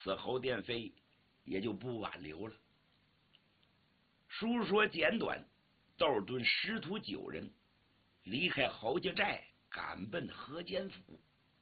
此侯殿飞也就不挽留了。书说简短，窦敦师徒9人离开侯家寨，赶奔河间府。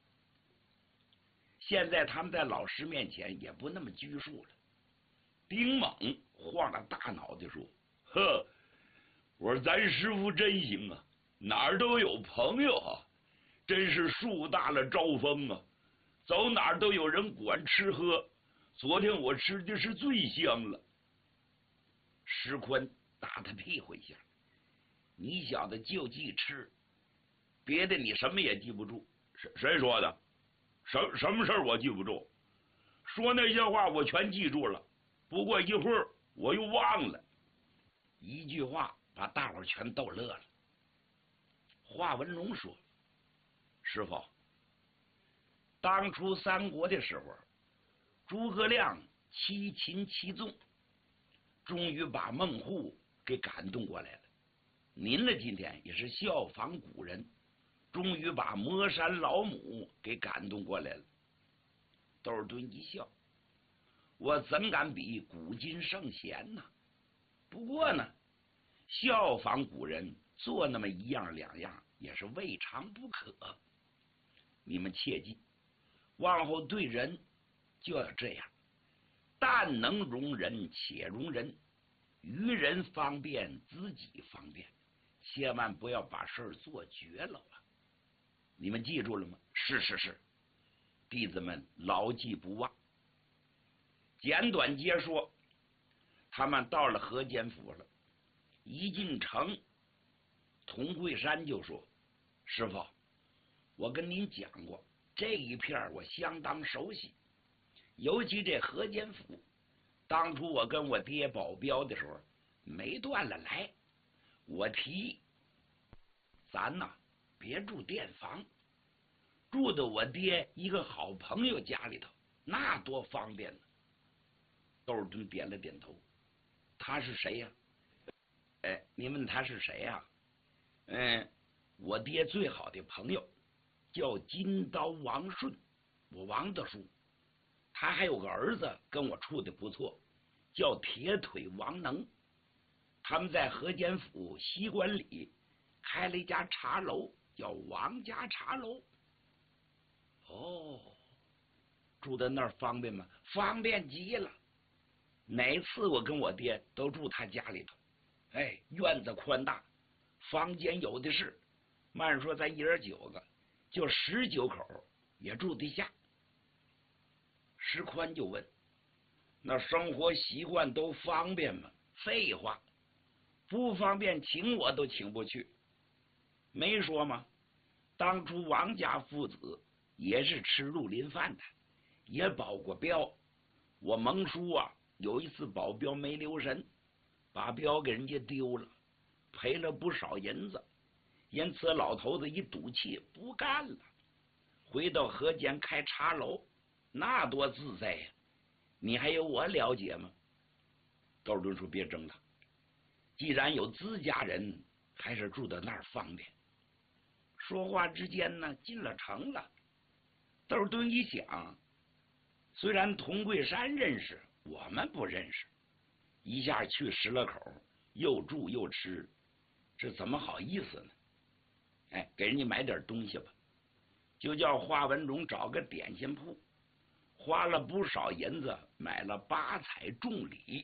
现在他们在老师面前也不那么拘束了。丁猛晃了大脑袋说：“呵，我说咱师傅真行啊，哪儿都有朋友啊，真是树大了招风啊，走哪儿都有人管吃喝。昨天我吃的是最香了。”石宽打他屁股一下：“你小子就记吃，别的你什么也记不住。”谁说的？什么事儿我记不住？说那些话我全记住了，不过一会儿我又忘了。一句话把大伙儿全逗乐了。华文龙说：“师傅，当初三国的时候，诸葛亮7擒7纵，终于把孟获给感动过来了。您呢，今天也是效仿古人，终于把魔山老母给感动过来了。”窦敦一笑：“我怎敢比古今圣贤呢？不过呢，效仿古人，做那么1样2样也是未尝不可。你们切记，往后对人就要这样，但能容人且容人，于人方便，自己方便，千万不要把事儿做绝了啊！你们记住了吗？”“是，弟子们牢记不忘。”简短截说，他们到了河间府了。一进城，童桂山就说：“师傅，我跟您讲过，这一片我相当熟悉，尤其这河间府，当初我跟我爹保镖的时候没断了来。我提议咱呐别住店房，住的我爹一个好朋友家里头，那多方便呢。”窦敦点了点头：“他是谁呀？”“你问他是谁呀？我爹最好的朋友叫金刀王顺，我王大叔。他还有个儿子跟我处的不错，叫铁腿王能。他们在河间府西关里开了一家茶楼，叫王家茶楼。”“哦，住在那儿方便吗？”“方便极了，哪次我跟我爹都住他家里头。院子宽大，房间有的是，慢说咱1人9个，就19口也住得下。”石宽就问：“那生活习惯都方便吗？”“废话，不方便请我都请不去。没说吗？当初王家父子也是吃绿林饭的，也保过镖。我蒙叔啊，有一次保镖没留神，把镖给人家丢了，赔了不少银子，因此老头子一赌气不干了，回到河间开茶楼，那多自在呀！你还有我了解吗？”窦敦说：“别争了，既然有自家人，还是住在那儿方便。”说话之间呢，进了城了。窦敦一想，虽然童桂山认识，我们不认识，一下去10来口，又住又吃，这怎么好意思呢？给人家买点东西吧。就叫华文荣找个点心铺，花了不少银子买了8彩重礼。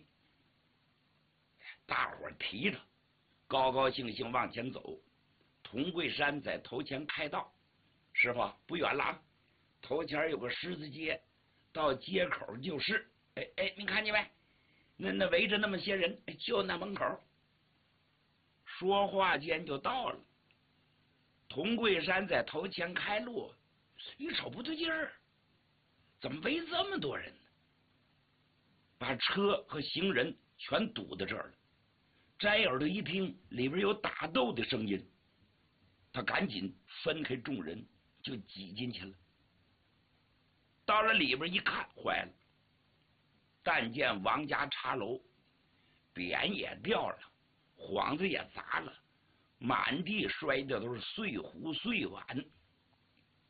大伙提着高高兴兴往前走。童桂山在头前开道：“师傅，不远了啊，头前有个狮子街，到街口就是。你看见没？那围着那么些人，就那门口。”说话间就到了。童桂山在头前开路，一瞅不对劲儿，怎么围这么多人呢？把车和行人全堵在这儿了。摘耳朵一听，里边有打斗的声音，他赶紧分开众人，就挤进去了。到了里边一看，坏了！但见王家茶楼匾也掉了，幌子也砸了，满地摔的都是碎壶碎碗，